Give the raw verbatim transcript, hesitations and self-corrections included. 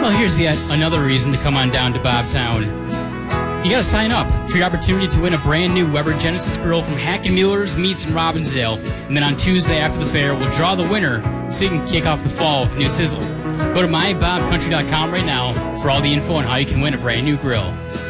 Well, here's yet another reason to come on down to Bobtown. You gotta sign up for your opportunity to win a brand new Weber Genesis grill from Hack and Mueller's Meats in Robbinsdale. And then on Tuesday after the fair, we'll draw the winner so you can kick off the fall with a new sizzle. Go to my bob country dot com right now for all the info on how you can win a brand new grill.